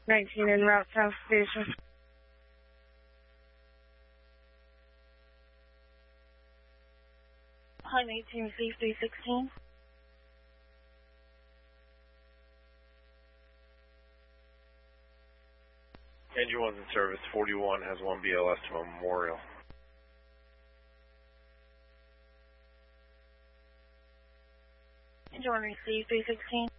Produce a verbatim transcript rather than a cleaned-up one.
nineteen en route South Station. Hi, eighteen, receive three sixteen. Engine one's in service, forty-one has one B L S to Memorial. Engine one, receive three sixteen.